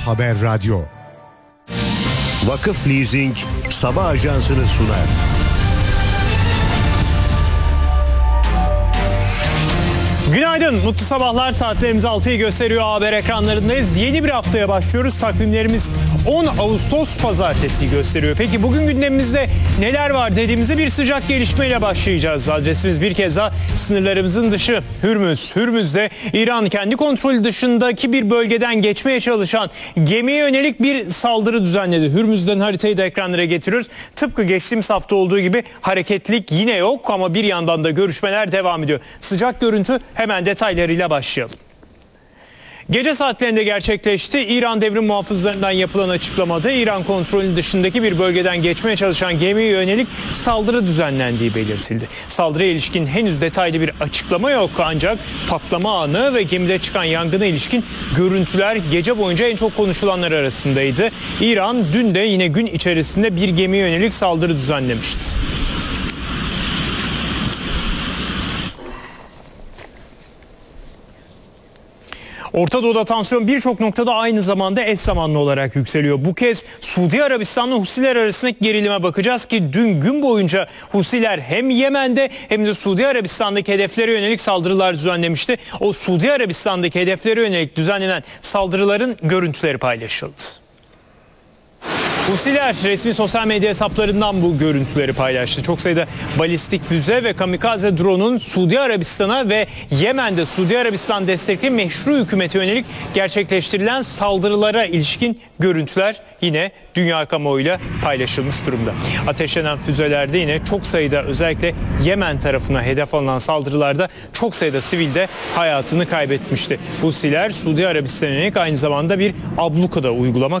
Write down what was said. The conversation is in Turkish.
Haber Radyo. Vakıf Leasing sabah ajansını sunar. Günaydın, mutlu sabahlar. Saatlerimiz 6'yı gösteriyor. Haber ekranlarındayız. Yeni bir haftaya başlıyoruz. Takvimlerimiz 10 Ağustos Pazartesi gösteriyor. Peki bugün gündemimizde neler var dediğimizde bir sıcak gelişmeyle başlayacağız. Adresimiz bir kez daha sınırlarımızın dışı Hürmüz. Hürmüz'de İran kendi kontrolü dışındaki bir bölgeden geçmeye çalışan gemiye yönelik bir saldırı düzenledi. Hürmüz'den haritayı da ekranlara getiriyoruz. Tıpkı geçtiğimiz hafta olduğu gibi hareketlilik yine yok ama bir yandan da görüşmeler devam ediyor. Sıcak görüntü. Hemen detaylarıyla başlayalım. Gece saatlerinde gerçekleşti. İran devrim muhafızlarından yapılan açıklamada İran kontrolü dışındaki bir bölgeden geçmeye çalışan gemiye yönelik saldırı düzenlendiği belirtildi. Saldırıya ilişkin henüz detaylı bir açıklama yok ancak patlama anı ve gemide çıkan yangına ilişkin görüntüler gece boyunca en çok konuşulanlar arasındaydı. İran dün de yine gün içerisinde bir gemiye yönelik saldırı düzenlemişti. Orta Doğu'da tansiyon birçok noktada aynı zamanda eş zamanlı olarak yükseliyor. Bu kez Suudi Arabistan'la Husiler arasındaki gerilime bakacağız ki dün gün boyunca Husiler hem Yemen'de hem de Suudi Arabistan'daki hedeflere yönelik saldırılar düzenlemişti. O Suudi Arabistan'daki hedeflere yönelik düzenlenen saldırıların görüntüleri paylaşıldı. Husiler resmi sosyal medya hesaplarından bu görüntüleri paylaştı. Çok sayıda balistik füze ve kamikaze drone'un Suudi Arabistan'a ve Yemen'de Suudi Arabistan destekli meşru hükümete yönelik gerçekleştirilen saldırılara ilişkin görüntüler yine dünya kamuoyuyla paylaşılmış durumda. Ateşlenen füzelerde yine çok sayıda özellikle Yemen tarafına hedef alınan saldırılarda çok sayıda sivil de hayatını kaybetmişti. Husiler Suudi Arabistan'a yönelik aynı zamanda bir abluka da uygulamak